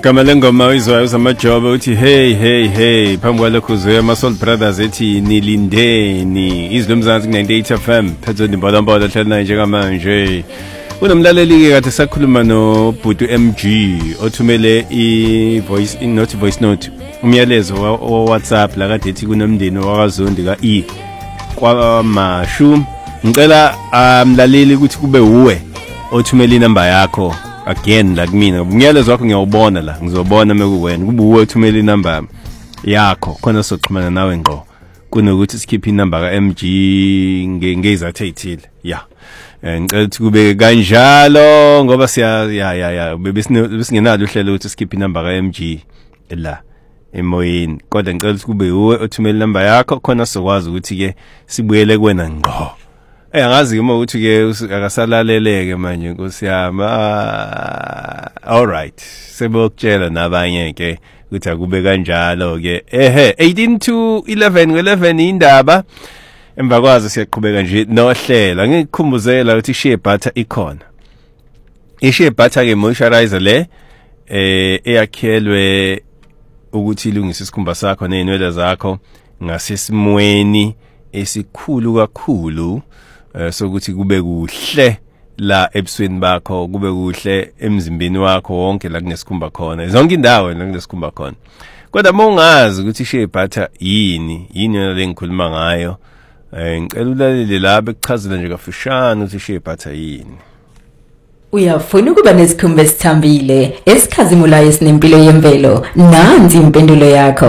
Igama lengoma izwayo samajobo uthi hey phambi kwalokho uzwe ama-Soul Brothers ethi nilindeni izwi lomzansi ku-98 FM phethe imbolambola hleli naye njengamanje. Unomlaleli-ke kade sakhuluma nobhuti MG othumele i-voice note umyalezo wa-WhatsApp la kade ethi kunomndeni wakaZondi ka-E kwaMashu. Ngicela mlaleli ukuthi kube uwe othumela inamba yakho again la kumina. Umyalezo wakho ngiyawubona la, ngizobona mekuwena kube uwe othumela inamba yakho khona soxhumana nawe ngqo kunokuthi sikhiphe inamba ka-MG ngezathu ezithile. Ngicela ukuthi kube kanjalo ngoba besingenalo uhlelo ukuthi sikhiphe inamba ka-MG la emoyeni, kodwa ngicela ukuthi kube uwe othumela inamba yakho khona sokwazi ukuthi ke sibuyele kuwena ngqo. Angazi uma uthi ke akasalaleleke manje nkosiyama. Alright, sebokutshela nabanye ke ukuthi akube kanjalo ke. 18 to 11 ngo-11 indaba. Emva kwazo siyaqhubeka nje nohlela. Ngikukhumbuzela ukuthi i-shea butter ikhona. I-shea butter ke moisturizer le eyakhelwe ukuthi ilungise isikhumba sakho nezinwele zakho ngasesimweni esikhulu kakhulu. Sokuthi kube kuhle la ebusweni bakho, kube kuhle emzimbeni wakho wonke la kunesikhumba khona, zonke indawo la kunesikhumba khona. Kodwa mongazi ukuthi i-shea butter yini yona le ngikhuluma ngayo, ngicela ulalele la bekuchazela nje kafushane ukuthi i-shea butter yini. Uyafuna ukuba nesikhumba esithambile esikhazimulayo esinempilo yemvelo? Nansi impendulo yakho.